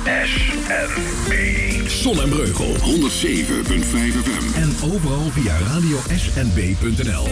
SNB. Zon en Breugel, 107.5 FM. En overal via radiosnb.nl.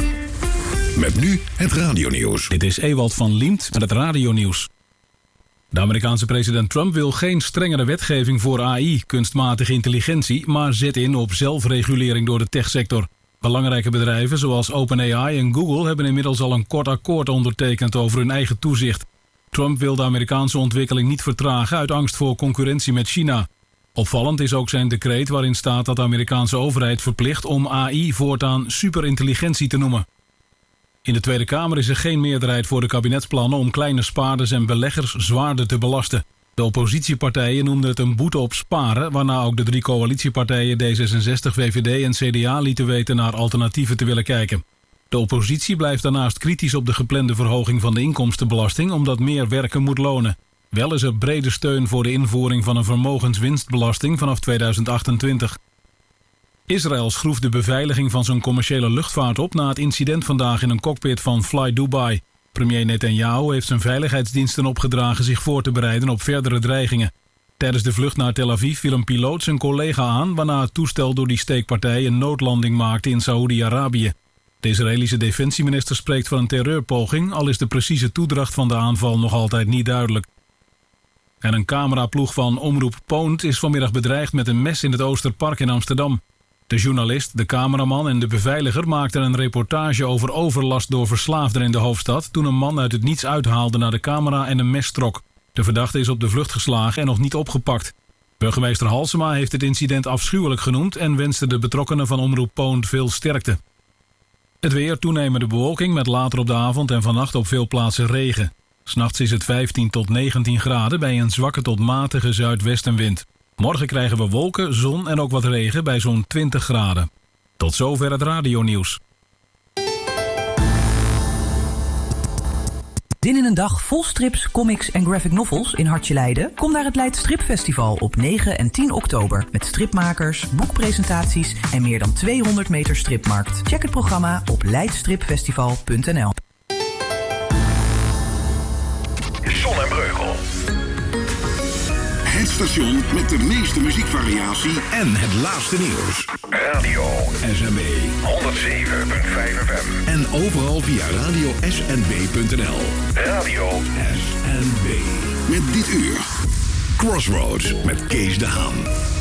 Met nu het radionieuws. Dit is Ewald van Liemt met het radionieuws. De Amerikaanse president Trump wil geen strengere wetgeving voor AI, kunstmatige intelligentie, maar zet in op zelfregulering door de techsector. Belangrijke bedrijven zoals OpenAI en Google hebben inmiddels al een kort akkoord ondertekend over hun eigen toezicht. Trump wil de Amerikaanse ontwikkeling niet vertragen uit angst voor concurrentie met China. Opvallend is ook zijn decreet waarin staat dat de Amerikaanse overheid verplicht om AI voortaan superintelligentie te noemen. In de Tweede Kamer is er geen meerderheid voor de kabinetsplannen om kleine spaarders en beleggers zwaarder te belasten. De oppositiepartijen noemden het een boete op sparen, waarna ook de 3 coalitiepartijen D66, VVD en CDA lieten weten naar alternatieven te willen kijken. De oppositie blijft daarnaast kritisch op de geplande verhoging van de inkomstenbelasting, omdat meer werken moet lonen. Wel is er brede steun voor de invoering van een vermogenswinstbelasting vanaf 2028. Israël schroeft de beveiliging van zijn commerciële luchtvaart op na het incident vandaag in een cockpit van Fly Dubai. Premier Netanyahu heeft zijn veiligheidsdiensten opgedragen zich voor te bereiden op verdere dreigingen. Tijdens de vlucht naar Tel Aviv viel een piloot zijn collega aan, waarna het toestel door die steekpartij een noodlanding maakte in Saoedi-Arabië. De Israëlische defensieminister spreekt van een terreurpoging, al is de precieze toedracht van de aanval nog altijd niet duidelijk. En een cameraploeg van Omroep Poont is vanmiddag bedreigd met een mes in het Oosterpark in Amsterdam. De journalist, de cameraman en de beveiliger maakten een reportage over overlast door verslaafden in de hoofdstad toen een man uit het niets uithaalde naar de camera en een mes trok. De verdachte is op de vlucht geslagen en nog niet opgepakt. Burgemeester Halsema heeft het incident afschuwelijk genoemd en wenste de betrokkenen van Omroep Poont veel sterkte. Het weer, toenemende bewolking met later op de avond en vannacht op veel plaatsen regen. 'S Nachts is het 15 tot 19 graden bij een zwakke tot matige zuidwestenwind. Morgen krijgen we wolken, zon en ook wat regen bij zo'n 20 graden. Tot zover het radionieuws. Zin in een dag vol strips, comics en graphic novels in Hartje Leiden? Kom naar het Leids Stripfestival op 9 en 10 oktober. Met stripmakers, boekpresentaties en meer dan 200 meter stripmarkt. Check het programma op leidstripfestival.nl. Zon en Breugel. Het station met de meeste muziekvariatie en het laatste nieuws. Radio SNB 107.5 FM. en overal via radiosnb.nl. Radio SNB. Met dit uur Crossroads met Kees de Haan.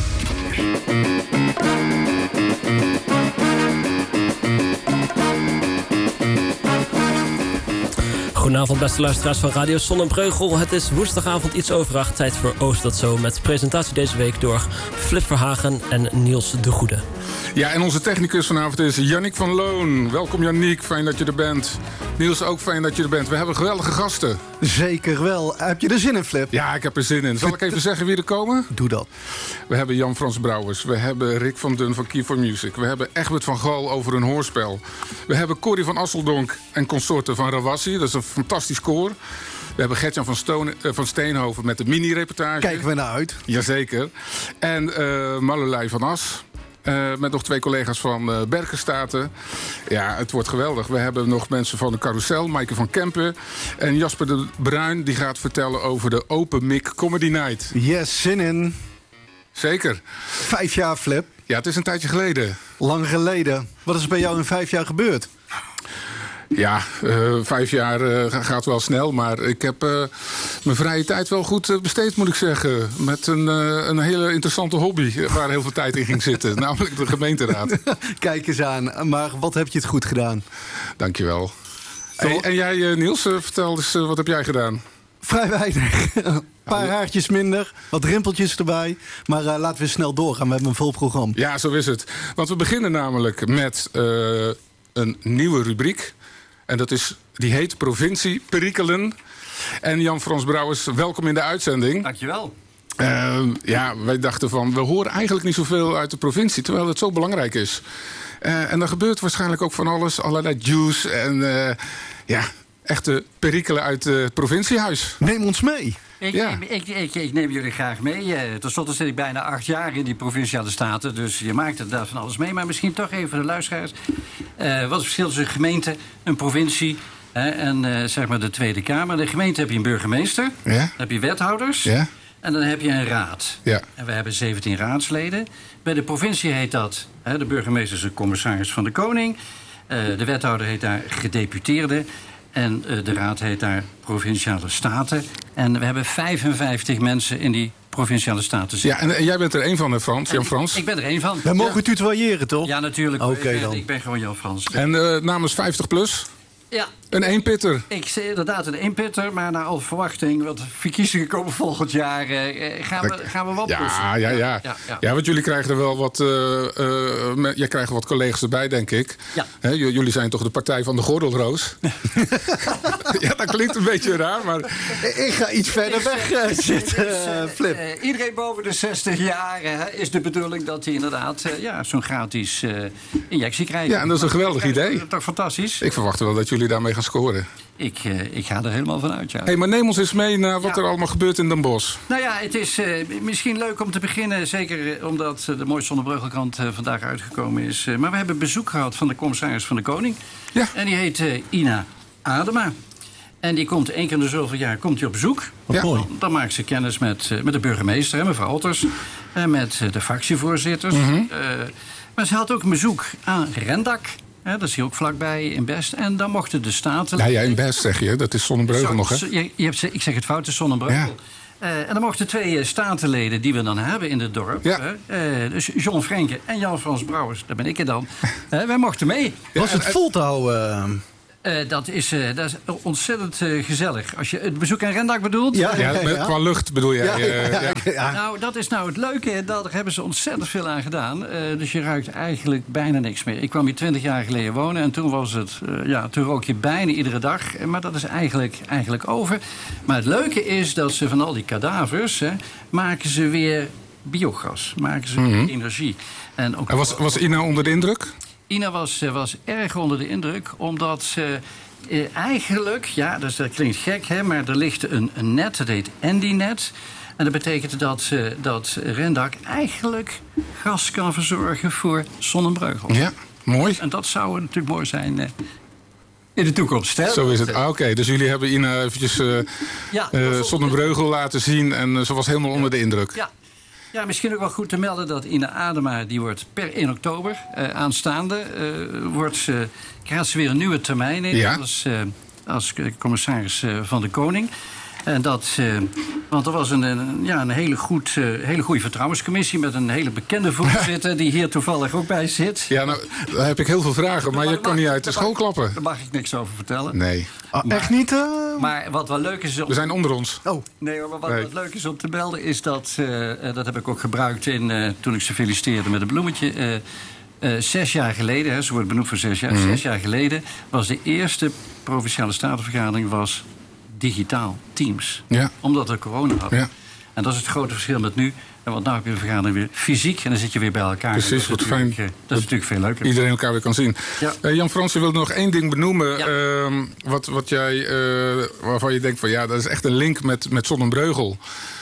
Goedenavond beste luisteraars van Radio Zon en Breugel. Het is woensdagavond iets over 8, tijd voor Oost dat zo. Met presentatie deze week door Flip Verhagen en Niels de Goede. Ja, en onze technicus vanavond is Yannick van Loon. Welkom Yannick, fijn dat je er bent. Niels, ook fijn dat je er bent. We hebben geweldige gasten. Zeker wel. Heb je er zin in, Flip? Ja, ik heb er zin in. Zal ik even zeggen wie er komen? Doe dat. We hebben Jan-Frans Brouwers. We hebben Rick van Dun van Key for Music. We hebben Egbert van Gal over een hoorspel. We hebben Corrie van Asseldonk en consorten van Rawassi. Dat is een fantastisch koor. We hebben Gertjan van Steenhoven met de mini-reportage. Kijken we naar uit. Jazeker. En Marlelei van As. Met nog 2 collega's van Berkenstaten. Ja, het wordt geweldig. We hebben nog mensen van de Carousel, Maaike van Kempen. En Jasper de Bruin, die gaat vertellen over de Open Mic Comedy Night. Yes, zin in. Zeker. 5 jaar, Flip. Ja, het is een tijdje geleden. Lang geleden. Wat is er bij jou in 5 jaar gebeurd? Ja, 5 jaar gaat wel snel, maar ik heb mijn vrije tijd wel goed besteed, moet ik zeggen. Met een hele interessante hobby waar heel veel tijd in ging zitten, namelijk de gemeenteraad. Kijk eens aan, maar wat heb je het goed gedaan? Dankjewel. Hey, en jij, Niels, vertel eens, wat heb jij gedaan? Vrij weinig. Een paar haartjes minder, wat rimpeltjes erbij. Maar laten we snel doorgaan, we hebben een vol programma. Ja, zo is het. Want we beginnen namelijk met een nieuwe rubriek. En die heet Provincie Perikelen. En Jan-Frans Brouwers, welkom in de uitzending. Dankjewel. Ja, wij dachten van, we horen eigenlijk niet zoveel uit de provincie, terwijl het zo belangrijk is. En er gebeurt waarschijnlijk ook van alles, allerlei juice en echte perikelen uit het provinciehuis. Neem ons mee. Ik neem jullie graag mee. Ten slotte zit ik bijna 8 jaar in die Provinciale Staten. Dus je maakt er daar van alles mee. Maar misschien toch even voor de luisteraars. Wat is het verschil tussen een gemeente, een provincie en zeg maar de Tweede Kamer? De gemeente heb je een burgemeester. Ja. Dan heb je wethouders. Ja. En dan heb je een raad. Ja. En we hebben 17 raadsleden. Bij de provincie heet dat... de burgemeester is de commissaris van de koning. De wethouder heet daar gedeputeerde. En de raad heet daar provinciale staten. En we hebben 55 mensen in die provinciale staten zitten. Ja, en jij bent er één van, hè, Frans? Jan Frans? Ik ben er één van. We mogen tutoyeren, toch? Ja, natuurlijk. Oké, dan. Ik ben gewoon Jan Frans. En namens 50PLUS? Ja. Een eenpitter. Ik zei inderdaad een eenpitter, maar naar alle verwachting, want verkiezingen komen volgend jaar, gaan we wat pussen. Ja, want jullie krijgen er wel wat. Jij krijgt wat collega's erbij, denk ik. Ja. Hè, jullie zijn toch de partij van de gordelroos? Ja, dat klinkt een beetje raar, maar. Ik ga iets verder weg zitten, Flip. Iedereen boven de 60 jaar is de bedoeling dat hij inderdaad zo'n gratis injectie krijgt. Ja, en dat is een geweldig idee. Dat is toch fantastisch? Ik verwacht wel dat jullie daarmee gaan scoren. Ik ga er helemaal van uit, ja. Hey, maar neem ons eens mee naar wat er allemaal gebeurt in Den Bosch. Nou ja, het is misschien leuk om te beginnen. Zeker omdat de mooie Zonnebreugelkrant vandaag uitgekomen is. Maar we hebben bezoek gehad van de commissaris van de Koning. Ja. En die heet Ina Adema. En die komt 1 keer in de zoveel jaar op bezoek. Ja. Dan maakt ze kennis met de burgemeester, mevrouw Alters. Met de fractievoorzitters. Maar ze had ook een bezoek aan Rendak. Dat is hier ook vlakbij in Best. En dan mochten de staten... Ja, in Best zeg je. Dat is Zonnebreugel nog, hè? Ik zeg het fout, het is Zonnebreugel. Ja. En dan mochten 2 statenleden die we dan hebben in het dorp... dus John Frenke en Jan-Frans Brouwers, daar ben ik er dan... wij mochten mee. Was het vol te houden? Dat is ontzettend gezellig. Als je het bezoek aan Rendak bedoelt... Qua lucht bedoel jij? Ja. Nou, dat is nou het leuke. Daar hebben ze ontzettend veel aan gedaan. Dus je ruikt eigenlijk bijna niks meer. Ik kwam hier 20 jaar geleden wonen en toen was het... toen rook je bijna iedere dag. Maar dat is eigenlijk over. Maar het leuke is dat ze van al die kadavers... maken ze weer biogas. Maken ze weer energie. En was Ina onder de indruk? Ina was erg onder de indruk, omdat ze eigenlijk... Ja, dat klinkt gek, hè, maar er ligt een net, dat heet Endinet. En dat betekent dat Rendak eigenlijk gas kan verzorgen voor Zonnebreugel. Ja, mooi. En dat zou natuurlijk mooi zijn in de toekomst. Hè? Zo is het. Oké, dus jullie hebben Ina eventjes Zonnebreugel laten zien en ze was helemaal onder de indruk. Ja. Ja, misschien ook wel goed te melden dat Ina Adema... die wordt per 1 oktober aanstaande... krijgt ze weer een nieuwe termijn in... als commissaris van de Koning. En want er was een hele goede vertrouwenscommissie... met een hele bekende voorzitter... die hier toevallig ook bij zit. Ja, nou, daar heb ik heel veel vragen... maar je kan niet uit de school klappen. Daar mag ik niks over vertellen. Nee. Echt niet? Maar wat wel leuk is... We zijn onder ons. Oh. Nee, maar wat leuk is om te melden... is dat heb ik ook gebruikt toen ik ze feliciteerde met een bloemetje... 6 jaar geleden, ze wordt benoemd voor 6 jaar... 6 jaar geleden was de eerste provinciale statenvergadering... was digitaal, Teams. Ja. Omdat we corona hadden. Ja. En dat is het grote verschil met nu. Want nu heb je de vergadering weer fysiek en dan zit je weer bij elkaar. Precies, wat fijn. Dat is natuurlijk veel leuker. Iedereen elkaar weer kan zien. Ja. Jan Frans, je wilde nog 1 ding benoemen. Ja. Wat jij, waarvan je denkt van ja, dat is echt een link met Zonnebreugel.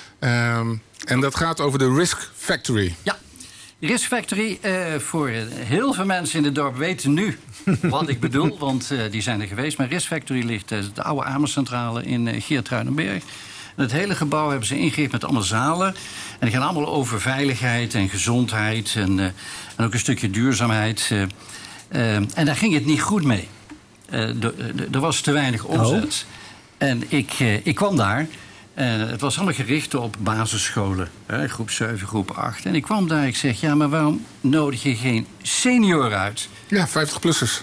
En dat gaat over de Risk Factory. Ja. Risk Factory, voor heel veel mensen in het dorp weten nu wat ik bedoel, want die zijn er geweest. Maar Risk Factory ligt de oude Amerscentrale in Geertruidenberg. En het hele gebouw hebben ze ingericht met allemaal zalen. En die gaan allemaal over veiligheid en gezondheid en ook een stukje duurzaamheid. En daar ging het niet goed mee. Er was te weinig omzet. En ik kwam daar. Het was allemaal gericht op basisscholen, groep 7, groep 8. En ik kwam daar, ik zeg, ja, maar waarom nodig je geen senioren uit? Ja, 50-plussers.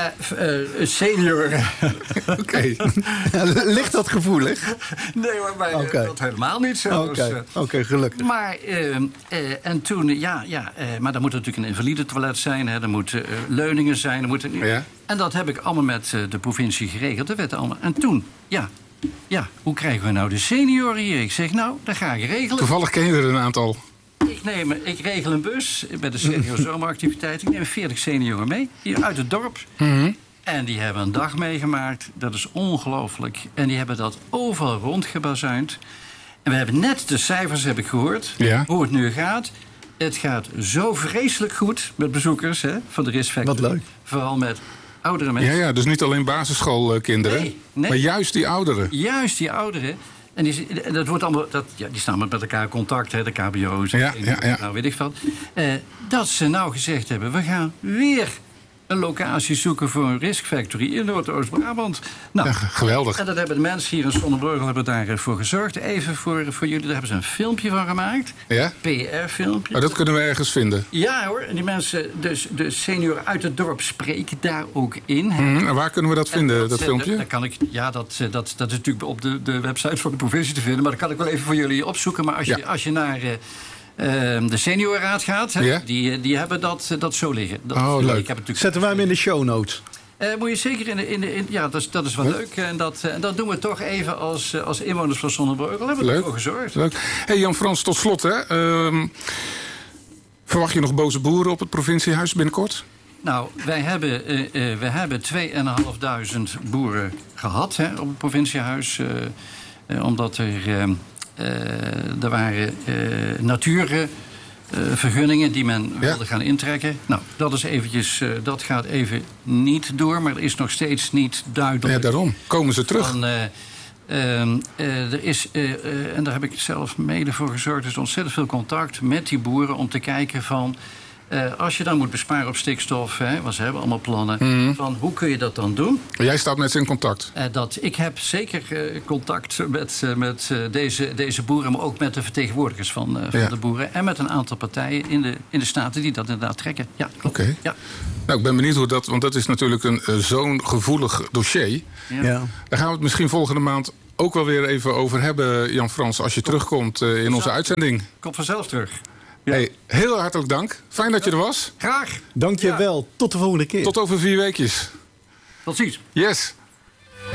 Senioren. Oké. Ligt dat gevoelig? Nee, maar dat helemaal niet zo. Oké, gelukkig. Maar, en toen, maar dan moet er natuurlijk een invalide toilet zijn. Er moeten leuningen zijn. En dat heb ik allemaal met de provincie geregeld. Dat werd allemaal. En toen, hoe krijgen we nou de senioren hier? Ik zeg, nou, dat ga ik regelen. Toevallig ken je er een aantal. Ik regel een bus met de senior zomeractiviteit. Ik neem 40 senioren mee, hier uit het dorp. En die hebben een dag meegemaakt. Dat is ongelooflijk. En die hebben dat overal rondgebazuind. En we hebben net de cijfers, heb ik gehoord, hoe het nu gaat. Het gaat zo vreselijk goed met bezoekers van de Risk Factory. Wat leuk. Vooral met oudere mensen. Ja, dus niet alleen basisschoolkinderen, maar juist die ouderen. Juist die ouderen. En dat wordt allemaal, die staan met elkaar in contact, hè, de KBO's. Ja. Nou, weet ik wat. Dat ze nou gezegd hebben, we gaan weer een locatie zoeken voor een Risk Factory in Noordoost-Brabant. Nou, ja, geweldig. En dat hebben de mensen hier in Sonnenbreugel hebben daarvoor gezorgd. Even voor jullie, daar hebben ze een filmpje van gemaakt. Ja? PR-filmpje. Maar dat kunnen we ergens vinden. Ja hoor, en die mensen, dus de senioren uit het dorp spreken daar ook in. En waar kunnen we dat vinden, dat filmpje? Dat is natuurlijk op de website van de provincie te vinden. Maar dat kan ik wel even voor jullie opzoeken. Maar als je naar de seniorenraad gaat, hè, die hebben dat zo liggen. Leuk. Ik heb het Zetten wij hem in de show notes? Moet je zeker in ja, dat is wel leuk. En dat doen we toch even als inwoners van Sonnenbreugel. Hebben we ervoor gezorgd. Leuk. Hey Jan-Frans, tot slot. Hè. Verwacht je nog boze boeren op het provinciehuis binnenkort? Nou, we hebben 2.500 boeren gehad op het provinciehuis. Omdat er waren natuurvergunningen die men wilde gaan intrekken. Nou, dat gaat even niet door, maar er is nog steeds niet duidelijk. Ja, daarom. Komen ze terug? Er is, en daar heb ik zelf mede voor gezorgd, er is ontzettend veel contact met die boeren om te kijken van, als je dan moet besparen op stikstof, want ze hebben allemaal plannen, van hoe kun je dat dan doen? Jij staat met ze in contact? Ik heb zeker contact met deze boeren, maar ook met de vertegenwoordigers van de boeren en met een aantal partijen in de staten die dat inderdaad trekken. Ja, klopt. Okay. Ja. Nou, ik ben benieuwd hoe dat, want dat is natuurlijk zo'n gevoelig dossier. Ja. Daar gaan we het misschien volgende maand ook wel weer even over hebben, Jan-Frans, als je terugkomt in onze uitzending. Komt vanzelf terug. Ja. Hey, heel hartelijk dank. Fijn dat je er was. Graag. Dank je wel. Tot de volgende keer. Tot over 4 weekjes. Tot ziens. Yes.